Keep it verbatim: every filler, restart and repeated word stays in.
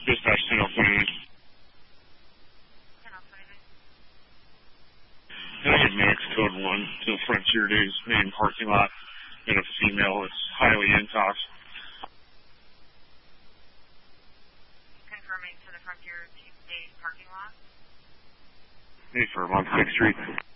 Dispatch ten oh twenty-eight. ten oh twenty-eight. Can I get Max Code one to the Frontier Days main parking lot and a female that's highly intox? Confirming to the Frontier Days parking lot. Hey, for on sixth Street.